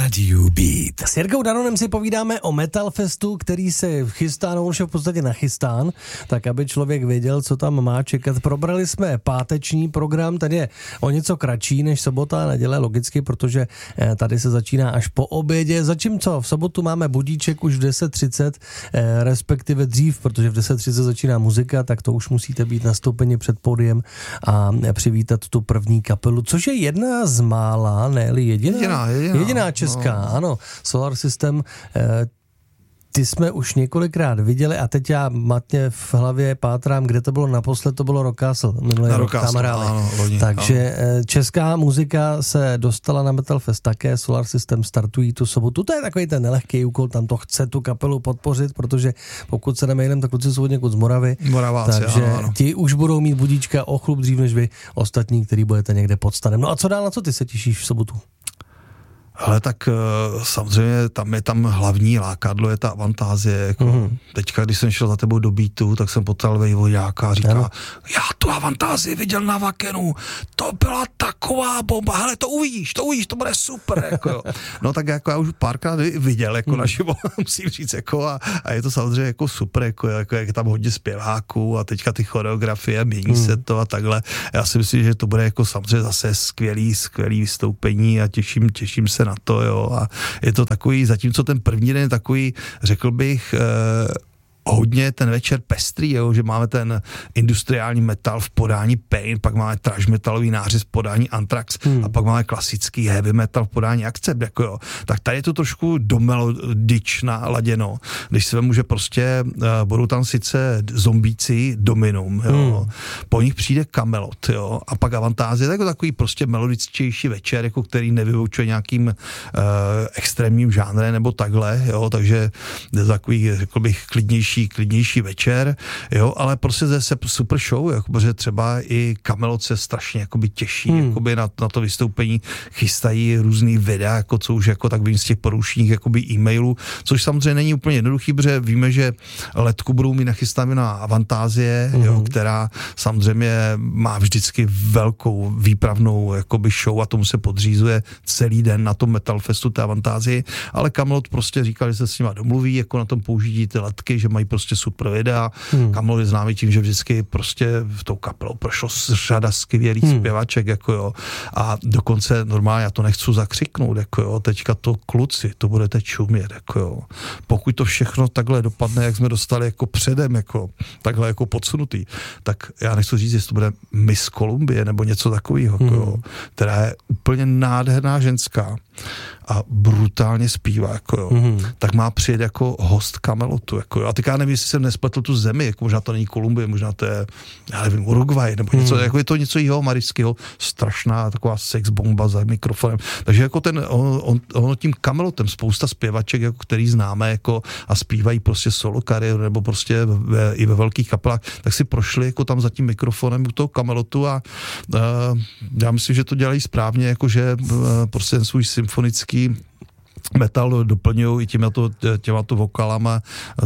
Radio Beat. S Jirkou Danonem si povídáme o Metal Festu, který se chystá, no už je v podstatě nachystán, tak aby člověk věděl, co tam má čekat. Probrali jsme páteční program, ten je o něco kratší než sobota a neděle, logicky, protože tady se začíná až po obědě. Zatímco v sobotu máme budíček už v 10:30, respektive dřív, protože v 10:30 začíná muzika, tak to už musíte být nastoupeni před pódiem a přivítat tu první kapelu, což je jedna z mála, ne-li jediná česká, no. Ano, Solar System, ty jsme už několikrát viděli a teď já matně v hlavě pátrám, kde to bylo naposled, to bylo Rock Castle, minulý rok tam hráli. Takže česká muzika se dostala na Metal Fest také, Solar System startují tu sobotu, to je takový ten nelehký úkol, tam to chce tu kapelu podpořit, protože pokud se jdeme jiném, tak kluci jsou někud z Moravy, takže ano. Ti už budou mít budíčka o chlup dřív než vy ostatní, který budete někde pod stanem. No a co dál, na co ty se těšíš v sobotu? Ale tak samozřejmě tam hlavní lákadlo je ta Avantázie. Jako. Teďka, když jsem šel za tebou do Beatu, tak jsem potkal Vejvoďáka a říká, ano. Já tu Avantázii viděl na Vakenu, to byla taková bomba, hele, to uvidíš, to bude super. Jako, jo. No tak jako já už párkrát viděl jako naživo, musím říct, jako, a je to samozřejmě jako super, jako je tam hodně zpěváků a teďka ty choreografie, mění se to a takhle. Já si myslím, že to bude jako samozřejmě zase skvělý vystoupení a těším se na to, jo, a je to takový, zatímco ten první den je takový, řekl bych, hodně ten večer pestrý, jo, že máme ten industriální metal v podání Pain, pak máme trash metalový nářez v podání Anthrax a pak máme klasický heavy metal v podání Accept, jako jo. Tak tady je to trošku domelodičná laděno, když se vemu, že prostě budou tam sice zombíci Dominum, jo, po nich přijde Kamelot, jo, a pak Avantázie, jako takový prostě melodičtější večer, jako který nevyučuje nějakým extrémním žánrem nebo takhle, jo, takže takový, řekl bych, klidnější večer, jo, ale prostě zase super show, jako, protože třeba i Kamelot se strašně jakoby těší jakoby na to vystoupení, chystají různý videa, jako co už jako tak vím z těch porušních jakoby e-mailů, což samozřejmě není úplně jednoduchý, protože víme, že letku budou mít nachystány na Avantázie, jo, která samozřejmě má vždycky velkou výpravnou jakoby show a tomu se podřízuje celý den na tom Metal Festu té Avantázii, ale Kamelot prostě říkal, že se s nima domluví, jako na tom použití ty letky, že mají prostě super videa. Kamelot je známý tím, že vždycky prostě v tou kapelou prošlo řada skvělých zpěvaček, jako jo. A dokonce normálně, já to nechci zakřiknout, jako jo, teďka to kluci, to budete čumět, jako jo. Pokud to všechno takhle dopadne, jak jsme dostali jako předem, jako takhle jako podsunutý, tak já nechci říct, jestli to bude Miss Columbia nebo něco takového, jako jo, která je úplně nádherná ženská a brutálně zpívá, jako jo, tak má přijet jako host Kamelotu, jako jo. A teď já nevím, jestli jsem nespletl tu zemi, jako možná to není Kolumbie, možná to je, já nevím, Uruguay, nebo něco, jako je to něco jiného marijského, strašná taková sex bomba za mikrofonem. Takže jako on tím Kamelotem spousta zpěvaček, jako který známe, jako a zpívají prostě solo kariéru, nebo prostě i ve velkých kapelách, tak si prošli jako tam za tím mikrofonem u toho Kamelotu a já myslím, že to dělají správně, jakože prostě ten svůj symfonický metal doplňují i těmato vokálama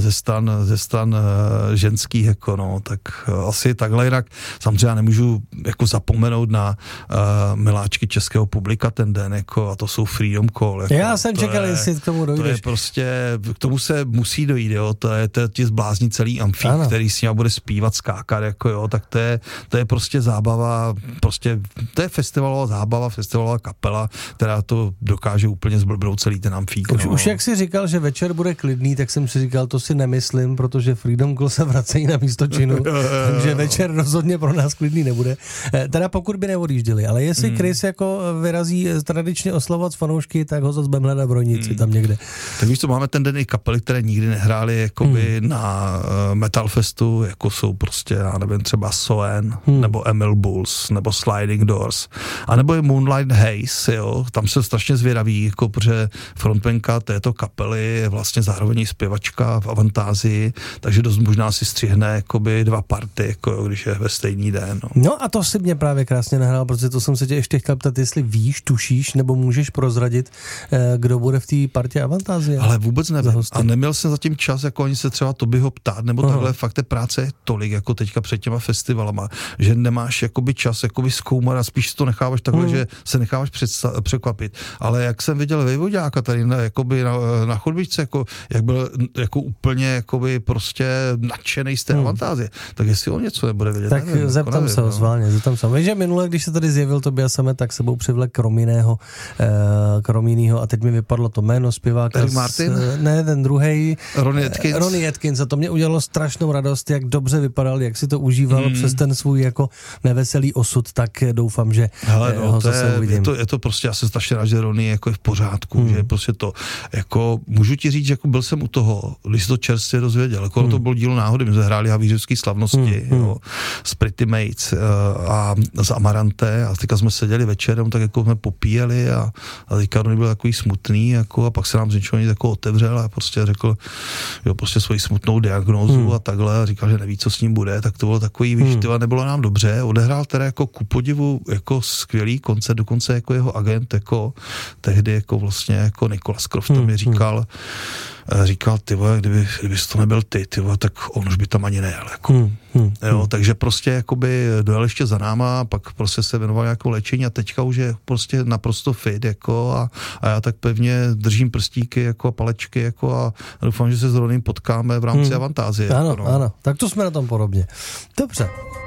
ze stan ženských, jako no, tak asi takhle, jinak samozřejmě nemůžu jako zapomenout na miláčky českého publika ten den, jako, a to jsou Freedom Call. Jako, já jsem čekal, jestli k tomu dojdeš. To je prostě, k tomu se musí dojít, jo, to je ti zblázní celý amfí, který s ním bude zpívat, skákat, jako jo, tak to je prostě zábava, prostě to je festivalová zábava, festivalová kapela, která to dokáže úplně zblbnout celý ten amfík. Už jak jsi říkal, že večer bude klidný, tak jsem si říkal, to si nemyslím, protože Freedom Call se vracejí na místo činu, takže večer rozhodně pro nás klidný nebude. Teda pokud by neodjížděli, ale jestli Chris jako vyrazí tradičně oslavovat fanoušky, tak ho zase budeme hledat v Rojnici tam někde. Tak víš co, máme ten den i kapely, které nikdy nehrály jakoby na Metal Festu, jako jsou prostě, já nevím, třeba Soen, nebo Emil Bulls, nebo Sliding Doors, a nebo je Moonlight Haze, jo, tam jsem strašně zvědavý, jako protože v frontmanka této kapely je vlastně zároveň zpěvačka v Avantázii, takže dost možná si střihne jakoby 2 party, jako když je ve stejný den. No a to si mě právě krásně nahrál, protože to jsem se tě ještě chtěl ptat, jestli víš, tušíš, nebo můžeš prozradit, kdo bude v té partě Avantázie. Ale vůbec nevím. A neměl jsem zatím čas, jako ani se třeba Tobyho ptát, nebo takhle, fakt té práce je tolik, jako teďka před těma festivalama, že nemáš jakoby čas jakoby zkoumat a spíš to necháváš takhle, že se necháváš překvapit. Ale jak jsem viděl Vejvoďáka tady na chodbičce, jako, jak byl jako úplně jakoby prostě nadšenej z té Avantázie, tak jestli on něco nebude vědět. Tak nevím, zeptám se ho zválně, zeptám se. Víš, že minule, když se tady zjevil Tobias Sammet, tak sebou přivlek Kromínýho a teď mi vypadlo to jméno zpěváka. Rick Martin? Ne, ten druhej. Ronnie Atkins. A to mě udělalo strašnou radost, jak dobře vypadal, jak si to užíval přes ten svůj jako neveselý osud, tak doufám, že ho zase uvidím. Je to prostě, já jsem strašně rád, že Ronnie jako je v pořádku, že prostě to, jako můžu ti říct, jako byl jsem u toho, když to čerstvě dozvěděl, jako to bylo dílo náhody, my jsme hráli Havířovský slavnosti, s Pretty Mates a z Amarante a teďka jsme seděli večerem, tak jako jsme popíjeli a teďka Ronnie byl takový smutný, jako, a pak se nám z něčeho jako otevřel a prostě řekl, jo, prostě svoji smutnou diagnózu a takhle a říkal, že neví, co s ním bude, tak to bylo takový, víš, nebylo nám dobře, odehrál teda jako ku podivu jako skvělý koncert, dokonce jako jeho agent, jako tehdy jako vlastně jako Nicholas Croft mi říkal, ty vole, kdybys to nebyl ty vole, tak on už by tam ani nejel, jako. Jo, takže prostě jakoby dojel ještě za náma, pak prostě se věnoval jako léčení a teďka už je prostě naprosto fit, jako a já tak pevně držím prstíky jako a palečky, jako a doufám, že se s Ronym potkáme v rámci Avantázie. Ano, jako, no. ano, tak to jsme na tom podobně. Dobře.